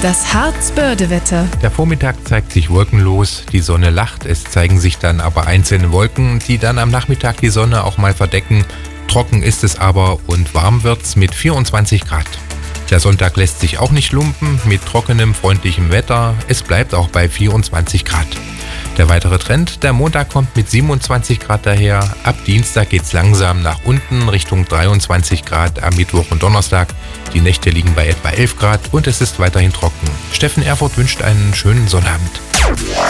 Das Harz-Börde-Wetter. Der Vormittag zeigt sich wolkenlos, die Sonne lacht, es zeigen sich dann aber einzelne Wolken, die dann am Nachmittag die Sonne auch mal verdecken. Trocken ist es aber und warm wird's mit 24 Grad. Der Sonntag lässt sich auch nicht lumpen mit trockenem, freundlichem Wetter. Es bleibt auch bei 24 Grad. Der weitere Trend, der Montag kommt mit 27 Grad daher. Ab Dienstag geht's langsam nach unten Richtung 23 Grad am Mittwoch und Donnerstag. Die Nächte liegen bei etwa 11 Grad und es ist weiterhin trocken. Steffen Erfurt wünscht einen schönen Sonnabend.